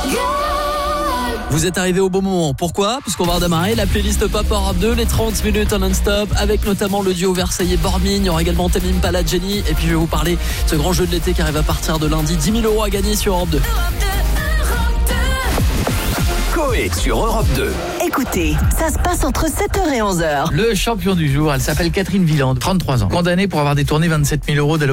Vous êtes arrivé au bon moment. Pourquoi ? Parce qu'on va redémarrer la playlist Pop Europe 2, les 30 minutes en non-stop, avec notamment le duo Versailles-Bormigne. Il y aura également Tame Impala, Jenny. Et puis je vais vous parler de ce grand jeu de l'été qui arrive à partir de lundi. 10 000 € à gagner sur Europe 2. Coé sur Europe 2. Écoutez, ça se passe entre 7h et 11h. Le champion du jour, elle s'appelle Catherine Wieland, 33 ans. Condamnée pour avoir détourné 27 000 €